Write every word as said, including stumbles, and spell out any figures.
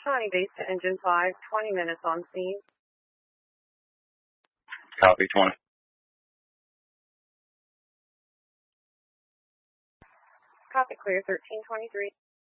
Shawnee Base to Engine five, twenty minutes on scene. Copy, twenty. Copy, clear thirteen twenty-three.